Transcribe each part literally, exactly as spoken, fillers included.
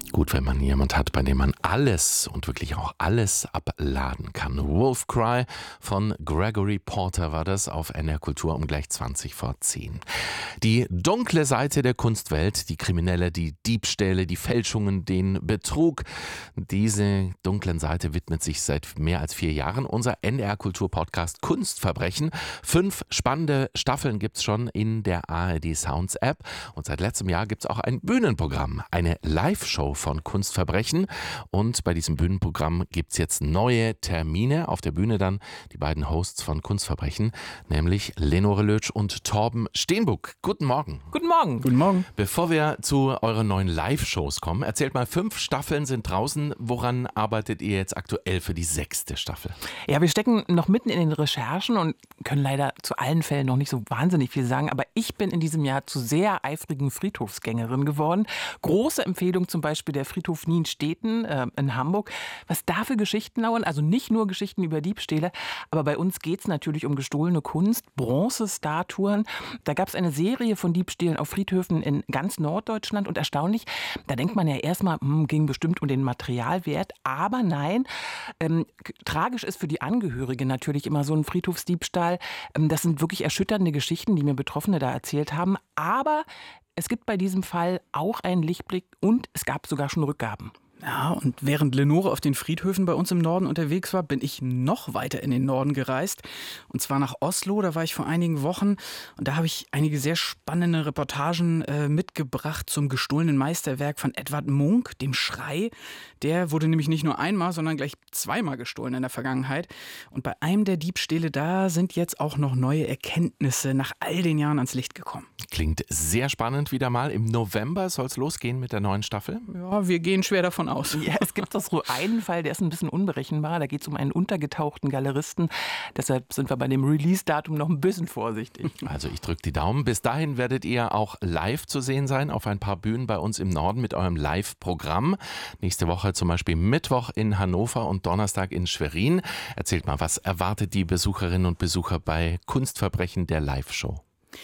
Gut, wenn man jemand hat, bei dem man alles und wirklich auch alles abladen kann. Wolf Cry von Gregory Porter war das auf N R Kultur um gleich zwanzig vor zehn. Die dunkle Seite der Kunstwelt, die Kriminelle, die Diebstähle, die Fälschungen, den Betrug. Diese dunklen Seite widmet sich seit mehr als vier Jahren unser N R Kultur Podcast Kunstverbrechen. Fünf spannende Staffeln gibt es schon in der A R D Sounds App. Und seit letztem Jahr gibt es auch ein Bühnenprogramm, eine Live-Show von Kunstverbrechen. Und bei diesem Bühnenprogramm gibt es jetzt neue Termine. Auf der Bühne dann die beiden Hosts von Kunstverbrechen, nämlich Lenore Lötsch und Torben Steenbuck. Guten Morgen. Guten Morgen. Guten Morgen. Bevor wir zu euren neuen Live-Shows kommen, erzählt mal, fünf Staffeln sind draußen. Woran arbeitet ihr jetzt aktuell für die sechste Staffel? Ja, wir stecken noch mitten in den Recherchen und können leider zu allen Fällen noch nicht so wahnsinnig viel sagen. Aber ich bin in diesem Jahr zu sehr eifrigen Friedhofsgängerin geworden. Große Empfehlung zum Beispiel der Friedhof Nienstedten äh, in Hamburg. Was da für Geschichten lauern, also nicht nur Geschichten über Diebstähle, aber bei uns geht es natürlich um gestohlene Kunst, Bronzestatuen. Da gab es eine Serie von Diebstählen auf Friedhöfen in ganz Norddeutschland und erstaunlich, da denkt man ja erstmal, hm, ging bestimmt um den Materialwert, aber nein, ähm, tragisch ist für die Angehörigen natürlich immer so ein Friedhofsdiebstahl. Ähm, das sind wirklich erschütternde Geschichten, die mir Betroffene da erzählt haben, aber es gibt bei diesem Fall auch einen Lichtblick und es gab sogar schon Rückgaben. Ja, und während Lenore auf den Friedhöfen bei uns im Norden unterwegs war, bin ich noch weiter in den Norden gereist. Und zwar nach Oslo, da war ich vor einigen Wochen. Und da habe ich einige sehr spannende Reportagen äh, mitgebracht zum gestohlenen Meisterwerk von Edvard Munch, dem Schrei. Der wurde nämlich nicht nur einmal, sondern gleich zweimal gestohlen in der Vergangenheit. Und bei einem der Diebstähle, da sind jetzt auch noch neue Erkenntnisse nach all den Jahren ans Licht gekommen. Klingt sehr spannend wieder mal. Im November soll es losgehen mit der neuen Staffel. Ja, wir gehen schwer davon aus. Ja, es gibt doch so einen Fall, der ist ein bisschen unberechenbar. Da geht es um einen untergetauchten Galeristen. Deshalb sind wir bei dem Release-Datum noch ein bisschen vorsichtig. Also ich drücke die Daumen. Bis dahin werdet ihr auch live zu sehen sein auf ein paar Bühnen bei uns im Norden mit eurem Live-Programm. Nächste Woche zum Beispiel Mittwoch in Hannover und Donnerstag in Schwerin. Erzählt mal, was erwartet die Besucherinnen und Besucher bei Kunstverbrechen der Live-Show?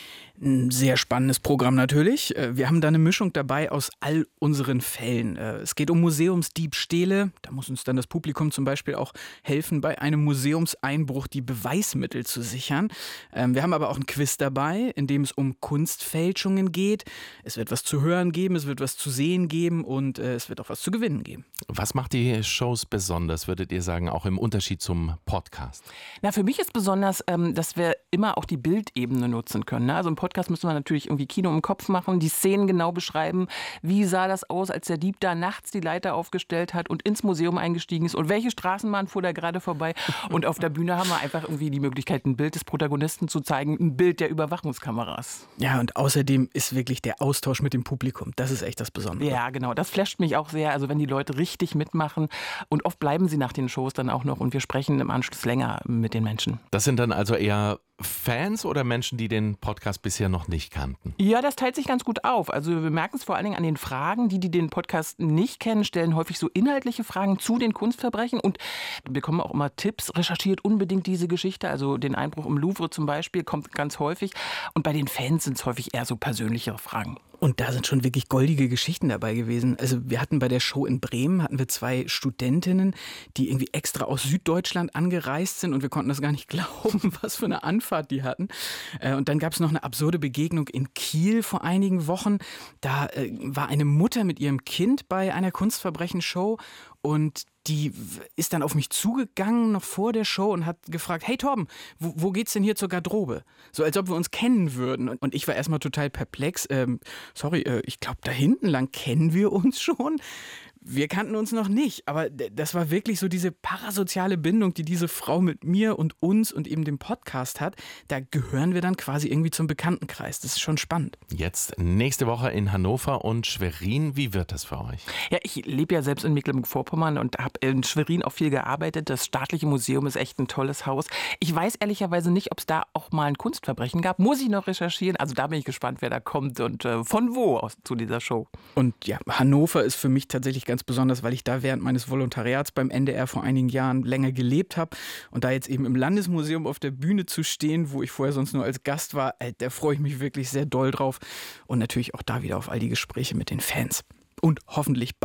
Ein sehr spannendes Programm natürlich. Wir haben da eine Mischung dabei aus all unseren Fällen. Es geht um Museumsdiebstähle. Da muss uns dann das Publikum zum Beispiel auch helfen, bei einem Museumseinbruch die Beweismittel zu sichern. Wir haben aber auch ein Quiz dabei, in dem es um Kunstfälschungen geht. Es wird was zu hören geben, es wird was zu sehen geben und es wird auch was zu gewinnen geben. Was macht die Shows besonders, würdet ihr sagen, auch im Unterschied zum Podcast? Na, für mich ist besonders, dass wir immer auch die Bildebene nutzen können. Also im Podcast müssen wir natürlich irgendwie Kino im Kopf machen, die Szenen genau beschreiben. Wie sah das aus, als der Dieb da nachts die Leiter aufgestellt hat und ins Museum eingestiegen ist? Und welche Straßenbahn fuhr da gerade vorbei? Und auf der Bühne haben wir einfach irgendwie die Möglichkeit, ein Bild des Protagonisten zu zeigen, ein Bild der Überwachungskameras. Ja, und außerdem ist wirklich der Austausch mit dem Publikum, das ist echt das Besondere. Ja, genau, das flasht mich auch sehr. Also wenn die Leute richtig mitmachen und oft bleiben sie nach den Shows dann auch noch und wir sprechen im Anschluss länger mit den Menschen. Das sind dann also eher Fans oder Menschen, die den Podcast bisher noch nicht kannten? Ja, das teilt sich ganz gut auf. Also wir merken es vor allen Dingen an den Fragen. Die, die den Podcast nicht kennen, stellen häufig so inhaltliche Fragen zu den Kunstverbrechen und bekommen auch immer Tipps. Recherchiert unbedingt diese Geschichte. Also den Einbruch im Louvre zum Beispiel kommt ganz häufig. Und bei den Fans sind es häufig eher so persönlichere Fragen. Und da sind schon wirklich goldige Geschichten dabei gewesen. Also wir hatten bei der Show in Bremen, hatten wir zwei Studentinnen, die irgendwie extra aus Süddeutschland angereist sind und wir konnten das gar nicht glauben, was für eine Anfahrt die hatten. Und dann gab es noch eine absurde Begegnung in Kiel vor einigen Wochen. Da war eine Mutter mit ihrem Kind bei einer Kunstverbrechen-Show und die ist dann auf mich zugegangen, noch vor der Show und hat gefragt, hey Torben, wo, wo geht's denn hier zur Garderobe? So als ob wir uns kennen würden. Und ich war erstmal total perplex. Ähm, sorry, äh, ich glaube, da hinten lang kennen wir uns schon. Wir kannten uns noch nicht, aber das war wirklich so diese parasoziale Bindung, die diese Frau mit mir und uns und eben dem Podcast hat. Da gehören wir dann quasi irgendwie zum Bekanntenkreis. Das ist schon spannend. Jetzt nächste Woche in Hannover und Schwerin. Wie wird das für euch? Ja, ich lebe ja selbst in Mecklenburg-Vorpommern und habe in Schwerin auch viel gearbeitet. Das staatliche Museum ist echt ein tolles Haus. Ich weiß ehrlicherweise nicht, ob es da auch mal ein Kunstverbrechen gab. Muss ich noch recherchieren. Also da bin ich gespannt, wer da kommt und äh, von wo aus zu dieser Show. Und ja, Hannover ist für mich tatsächlich ganz besonders, weil ich da während meines Volontariats beim N D R vor einigen Jahren länger gelebt habe. Und da jetzt eben im Landesmuseum auf der Bühne zu stehen, wo ich vorher sonst nur als Gast war, äh, da freue ich mich wirklich sehr doll drauf. Und natürlich auch da wieder auf all die Gespräche mit den Fans. Und hoffentlich bald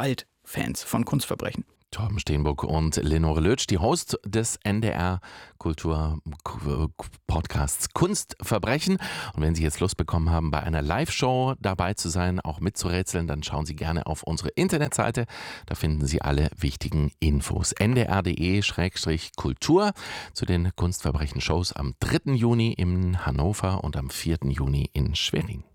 Fans von Kunstverbrechen. Torben Steenbuck und Lenore Lötsch, die Host des N D R Kultur-Podcasts Kunstverbrechen. Und wenn Sie jetzt Lust bekommen haben, bei einer Live-Show dabei zu sein, auch mitzurätseln, dann schauen Sie gerne auf unsere Internetseite. Da finden Sie alle wichtigen Infos. n d r punkt d e Schrägstrich Kultur zu den Kunstverbrechen-Shows am dritten Juni in Hannover und am vierten Juni in Schwerin.